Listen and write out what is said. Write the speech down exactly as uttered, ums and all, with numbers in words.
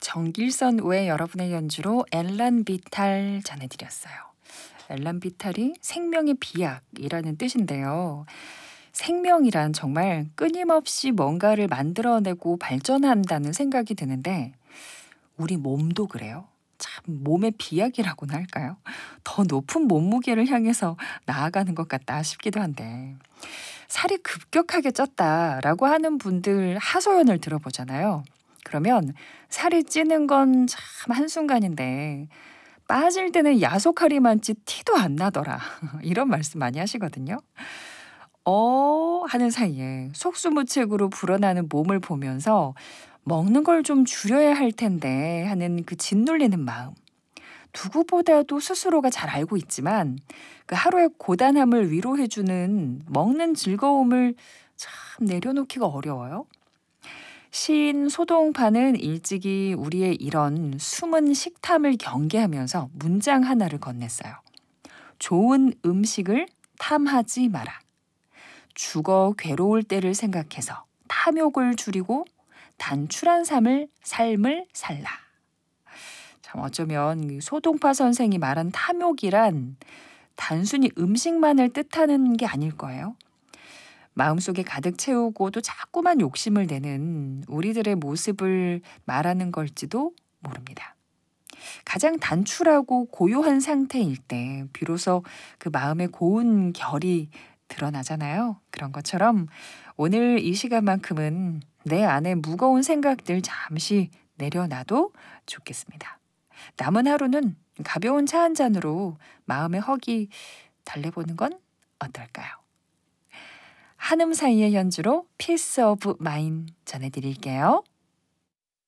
정길선 외 여러분의 연주로 엘란 비탈 전해드렸어요. 엘란 비탈이 생명의 비약이라는 뜻인데요. 생명이란 정말 끊임없이 뭔가를 만들어내고 발전한다는 생각이 드는데 우리 몸도 그래요. 참 몸의 비약이라고나 할까요? 더 높은 몸무게를 향해서 나아가는 것 같다 싶기도 한데 살이 급격하게 쪘다라고 하는 분들 하소연을 들어보잖아요. 그러면 살이 찌는 건 참 한순간인데 빠질 때는 야속하리만 찌 티도 안 나더라. 이런 말씀 많이 하시거든요. 어 하는 사이에 속수무책으로 불어나는 몸을 보면서 먹는 걸 좀 줄여야 할 텐데 하는 그 짓눌리는 마음. 누구보다도 스스로가 잘 알고 있지만 그 하루의 고단함을 위로해주는 먹는 즐거움을 참 내려놓기가 어려워요. 시인 소동파는 일찍이 우리의 이런 숨은 식탐을 경계하면서 문장 하나를 건넸어요. 좋은 음식을 탐하지 마라. 죽어 괴로울 때를 생각해서 탐욕을 줄이고 단출한 삶을 삶을 살라. 참 어쩌면 소동파 선생이 말한 탐욕이란 단순히 음식만을 뜻하는 게 아닐 거예요. 마음속에 가득 채우고도 자꾸만 욕심을 내는 우리들의 모습을 말하는 걸지도 모릅니다. 가장 단출하고 고요한 상태일 때 비로소 그 마음의 고운 결이 드러나잖아요. 그런 것처럼 오늘 이 시간만큼은 내 안에 무거운 생각들 잠시 내려놔도 좋겠습니다. 남은 하루는 가벼운 차 한 잔으로 마음의 허기 달래보는 건 어떨까요? 한음 사이의 연주로 피스 오브 마인 전해드릴게요.